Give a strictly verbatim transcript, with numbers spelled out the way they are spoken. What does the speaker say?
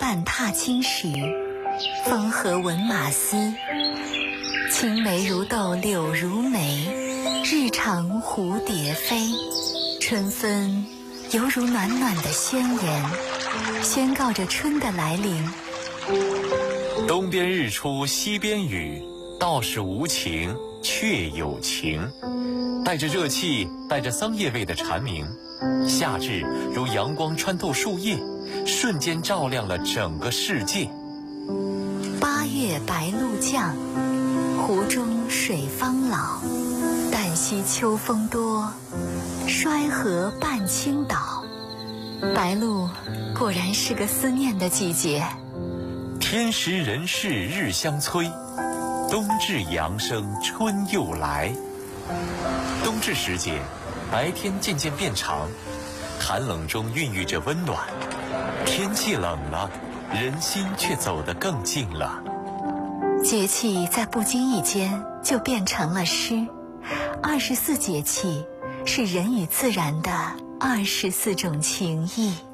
伴踏青时，风和闻马嘶。青梅如豆柳如眉，日长蝴蝶飞。春分犹如暖暖的宣言，宣告着春的来临。 东边日出西边雨，道是无晴却有晴。带着热气，带着桑叶味的蝉鸣，夏至如阳光穿透树叶，瞬间照亮了整个世界。 八月白露降，湖中水方老。旦夕秋风多，衰河半倾倒。白露果然是个思念的季节。 天时人事日相催，冬至阳生春又来。冬至时节，白天渐渐变长，寒冷中孕育着温暖。天气冷了，人心却走得更近了。 节气在不经意间就变成了诗。二十四节气是人与自然的二十四种情谊。